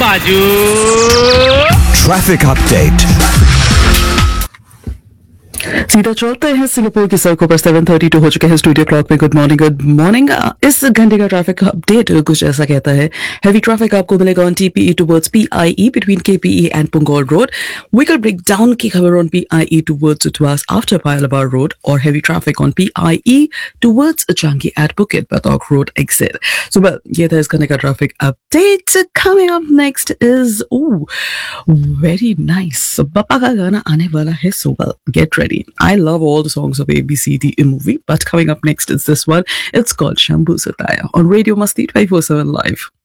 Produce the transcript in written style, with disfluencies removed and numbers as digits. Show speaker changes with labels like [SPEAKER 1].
[SPEAKER 1] बाजू
[SPEAKER 2] traffic update.
[SPEAKER 3] सीधा चलते हैं सिंगापुर की सड़कों पर 7:32 हो चुके हैं स्टूडियो क्लॉक में। Good morning. इस घंटे का ट्रैफिक अपडेट कुछ ऐसा कहता है। हैवी ट्रैफिक आपको मिलेगा on TPE towards PIE between केपीई and पुंगोर road. Vehicle breakdown की खबर on PIE towards उतवास after पायलबार road और heavy traffic on PIE towards Changi eight बुकिट बतौक road exit. सुबह ये था इस घंटे का traffic update. Coming up next is very nice Bappa का गाना आने वाला है, so well gate ready. I love all the songs of ABCD movie, but coming up next is this one. It's called Shambhu Sataya on Radio Masti 24/7 Live.